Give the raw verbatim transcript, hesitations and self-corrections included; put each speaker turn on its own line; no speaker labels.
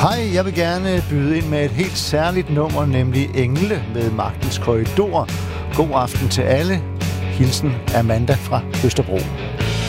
Hej, jeg vil gerne byde ind med et helt særligt nummer, nemlig Engle med Magtens Korridor. God aften til alle. Hilsen Amanda fra Østerbro.